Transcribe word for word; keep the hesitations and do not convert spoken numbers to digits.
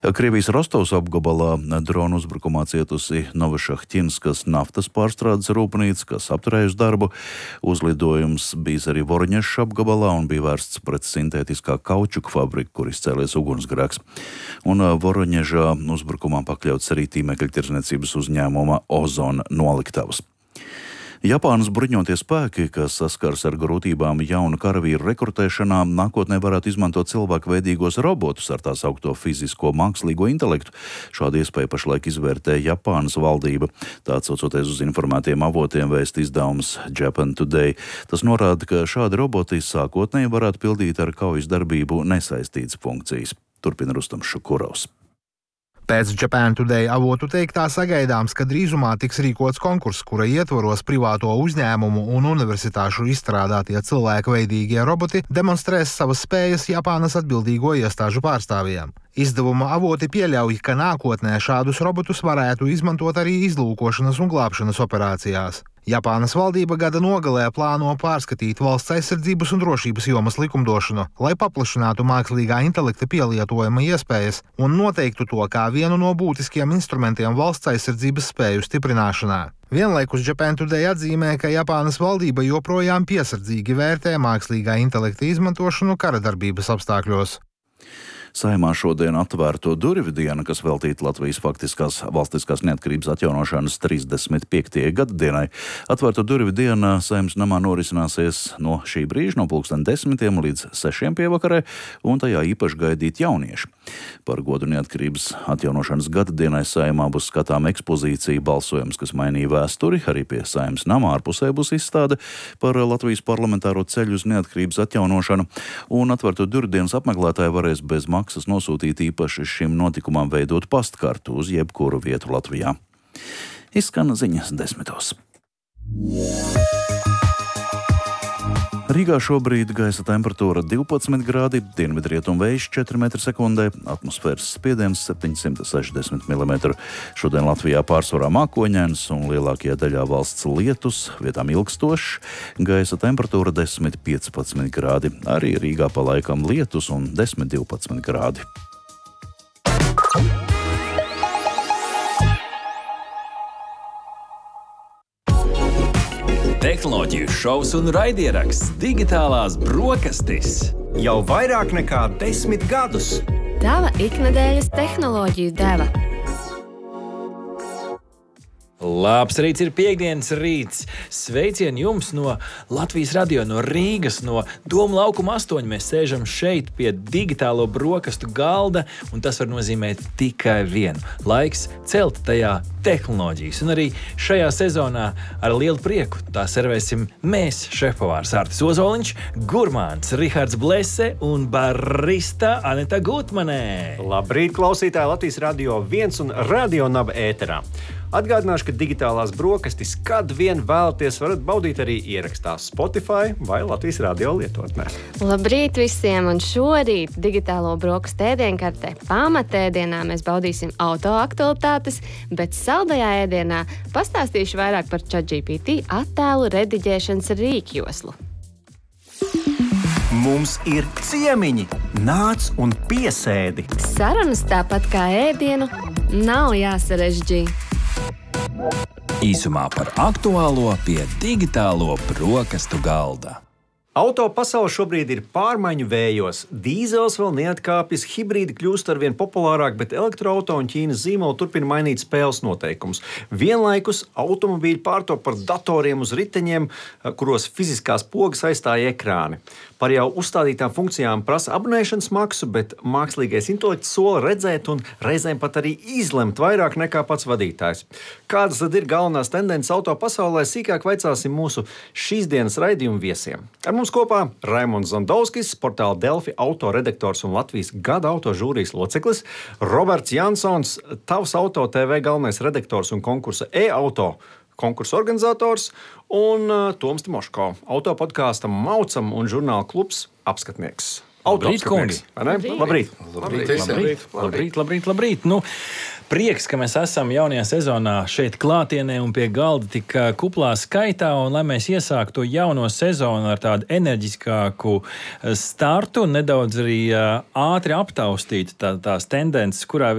Krievijas Rostovas apgabalā drona uzbrukumā cietusi Novošahtinskas naftas pārstrādes rūpnīca, kas apturējusi darbu. Uzlidojums bijis arī Voroņežas apgabalā un bija vērsts pret sintētiskā kaučuka fabriku, kur izcēlies ugunsgrēks. Un Voroņežā uzbrukumā pakļauts arī tīmekļa tirdzniecības uzņēmuma Ozona noliktavas. Japānas bruņotie spēki, kas saskars ar grūtībām jaunu karavīru rekrutēšanā, nākotnē varētu izmantot cilvēkveidīgos robotus ar tā saukto fizisko mākslīgo intelektu. Šādu iespēju pašlaik izvērtē Japānas valdība. Tā atsaucoties uz informētiem avotiem vēst izdevums Japan Today. Tas norāda, ka šādi roboti sākotnēji varētu pildīt ar kaujas darbību nesaistītas funkcijas. Turpina Rustams Šukurovs. Pēc Japan Today avotu teiktā sagaidāms, ka drīzumā tiks rīkots konkurss, kura ietvaros privāto uzņēmumu un universitāšu izstrādātie cilvēkveidīgie roboti demonstrēs savas spējas Japānas atbildīgo iestāžu pārstāvjiem. Izdevuma avoti pieļauj, ka nākotnē šādus robotus varētu izmantot arī izlūkošanas un glābšanas operācijās. Japānas valdība gada nogalē plāno pārskatīt valsts aizsardzības un drošības jomas likumdošanu, lai paplašinātu mākslīgā intelekta pielietojuma iespējas un noteiktu to kā vienu no būtiskiem instrumentiem valsts aizsardzības spēju stiprināšanā. Vienlaikus Japan Today atzīmē, ka Japānas valdība joprojām piesardzīgi vērtē mākslīgā intelekta izmantošanu kara darbības apstākļos. Saeimā šodien atvērto durvju diena, kas veltīta Latvijas faktiskās valstiskās neatkarības atjaunošanas trīsdesmit piektajai gadadienai. Atvērto durvju diena Saeimas namā norisināsies no šī brīža, no pulksten desmitiem līdz sešiem pievakarē, un tajā īpaši gaidīt jaunieši. Par godu neatkarības atjaunošanas gadadienai Saeimā būs skatām ekspozīcija balsojums, kas mainīja vēsturi. Arī pie Saeimas namā ārpusē būs izstāde par Latvijas parlamentāro ceļu uz neatkarības atjaunošanu, un atvērto durvju dienas apmeklētāji varēs bez maksas nosūtīt īpaši šim notikumam veidot pastkartu uz jebkuru vietu Latvijā. Izskan ziņas desmitos. Rīgā šobrīd gaisa temperatūra divpadsmit grādi, dienvidrietumu vējš četri metri sekundē, atmosfēras spiediens septiņsimt sešdesmit milimetri. Šodien Latvijā pārsvarā mākoņains un lielākajā daļā valsts lietus, vietām ilgstošs. Gaisa temperatūra desmit piecpadsmit grādi, arī Rīgā pa laikam lietus un desmit divpadsmit grādi. Tehnoloģiju šovs un raidieraksts Digitālās brokastis. Jau vairāk nekā desmit gadus. Tava iknedēļas tehnoloģiju deva. Labs rīts, ir piektdienas rīts. Sveicieni jums no Latvijas radio, no Rīgas, no Doma laukuma astoņi. Mēs sēžam šeit pie digitālo brokastu galda, un tas var nozīmēt tikai vienu. Laiks celt tajā tehnoloģijas. Un arī šajā sezonā ar lielu prieku tā servēsim mēs, šefpavārs Artis Ozoliņš, gurmāns Rihards Blese un barista Aneta Gutmanē. Labrīt, klausītāji Latvijas radio viens un Radio Naba ēterā. Atgādināšu, ka digitālās brokastis, kad vien vēlaties, varat baudīt arī ierakstā Spotify vai Latvijas radio lietotnē. Labrīt visiem, un šorīt digitālo brokastu ēdienkartē pamatēdienā mēs baudīsim auto aktualitātes, bet saldajā ēdienā pastāstīšu vairāk par ChatGPT attēlu rediģēšanas rīkjoslu. Mums ir ciemiņi, nāc un piesēdi. Sarunas tāpat kā ēdienu nav jāsarežģī. Īsumā par aktuālo pie digitālo brokastu galda. Auto pasaule šobrīd ir pārmaiņu vējos. Dīzels vēl neatkāpjas, hibrīdi kļūst arvien populārāk, bet elektroauto un Ķīnas zīmoli turpina mainīt spēles noteikumus. Vienlaikus automobīļi pārtop par datoriem uz riteņiem, kuros fiziskās pogas aizstāja ekrāni. Par jau uzstādītām funkcijām prasa abonēšanas maksu, bet mākslīgais intelekts sola redzēt un reizēm pat arī izlemt vairāk nekā pats vadītājs. Kādas tad ir galvenās tendences auto pasaulē, sīkāk vaicāsim mūsu šīs dienas raidījumu viesiem. Ar mums kopā Raimonds Zandovskis, portāla Delfi auto redaktors un Latvijas gada auto žūrijas loceklis, Roberts Jansons, Tavs Auto T V galvenais redaktors un konkursa e-auto konkursu organizators, un uh, Toms Timoško, auto podkāsta Maucam un žurnāla klubs apskatnieks. Labrīt, kungi! Labrīt. Labrīt, labrīt, labrīt, labrīt, labrīt, labrīt. Nu, Prieks, ka mēs esam jaunajā sezonā šeit klātienē un pie galda tik kuplā skaitā, un lai mēs iesāktu to jauno sezonu ar tādu enerģiskāku startu un nedaudz arī ātri aptaustītu tā, tās tendences, kurā